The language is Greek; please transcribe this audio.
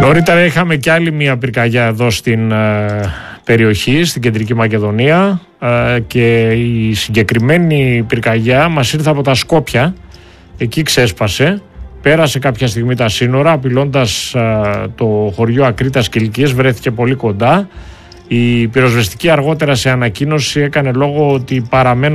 Νωρίτερα είχαμε και άλλη μια πυρκαγιά εδώ στην περιοχή, στην Κεντρική Μακεδονία, και η συγκεκριμένη πυρκαγιά μας ήρθε από τα Σκόπια. Εκεί ξέσπασε, πέρασε κάποια στιγμή τα σύνορα, απειλώντας το χωριό Ακρίτας και Λυκίες, βρέθηκε πολύ κοντά. Η πυροσβεστική αργότερα σε ανακοίνωση έκανε λόγο ότι παραμένουν